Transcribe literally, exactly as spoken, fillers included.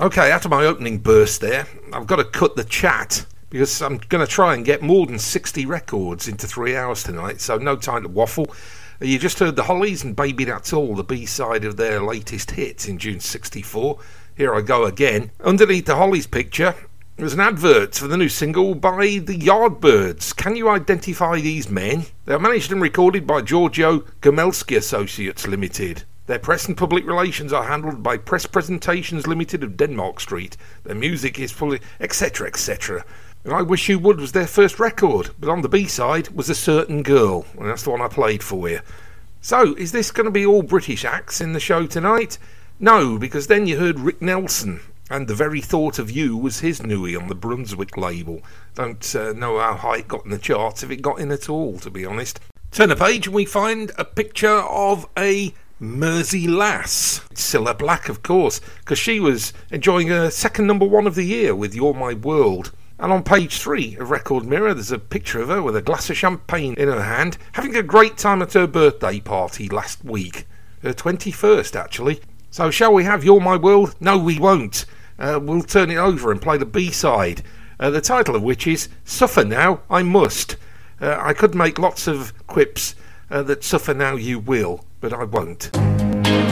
Okay, after my opening burst there, I've got to cut the chat because I'm going to try and get more than sixty records into three hours tonight, so no time to waffle. You just heard the Hollies and Baby That's All, the B-side of their latest hit in June sixty-four. Here I go again. Underneath the Hollies picture, there's an advert for the new single by the Yardbirds. Can you identify these men? They are managed and recorded by Giorgio Gomelski Associates Limited. Their press and public relations are handled by Press Presentations Limited of Denmark Street. Their music is fully, etc, et cetera. And I Wish You Would was their first record, but on the B-side was A Certain Girl, and that's the one I played for you. So, is this going to be all British acts in the show tonight? No, because then you heard Rick Nelson, and The Very Thought of You was his newie on the Brunswick label. Don't uh, know how high it got in the charts, if it got in at all, to be honest. Turn the page and we find a picture of a Mersey lass. Cilla Black, of course, because she was enjoying her second number one of the year with You're My World. And on page three of Record Mirror, there's a picture of her with a glass of champagne in her hand, having a great time at her birthday party last week. Her twenty-first, actually. So shall we have You're My World? No, we won't. Uh, we'll turn it over and play the B-side, uh, the title of which is Suffer Now, I Must. Uh, I could make lots of quips uh, that suffer now you will, but I won't.